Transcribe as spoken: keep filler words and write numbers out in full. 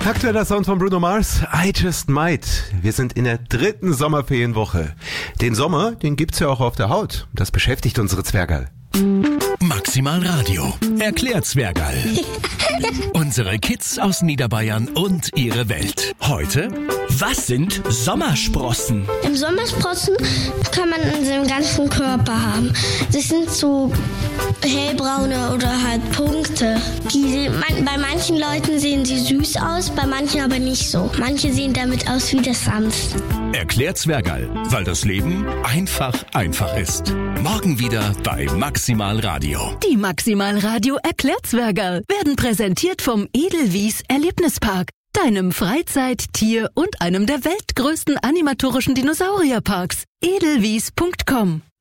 Aktueller Sound von Bruno Mars, I Just Might. Wir sind in der dritten Sommerferienwoche. Den Sommer, den gibt's ja auch auf der Haut. Das beschäftigt unsere Zwergerl. Maximal Radio. Erklärt Zwergerl. Unsere Kids aus Niederbayern und ihre Welt. Heute, was sind Sommersprossen? Im Sommersprossen kann man in seinem ganzen Körper haben. Das sind so hellbraune oder halt Punkte. Die sehen, man, bei manchen Leuten sehen sie süß aus, bei manchen aber nicht so. Manche sehen damit aus wie das Sanft. Erklärt Zwergerl, weil das Leben einfach einfach ist. Morgen wieder bei Maximal Radio. Die Maximal Radio Erklärt Zwergerl werden präsentiert vom Edelwies Erlebnispark, deinem Freizeit-, Tier- und einem der weltgrößten animatorischen Dinosaurierparks. edelwies punkt com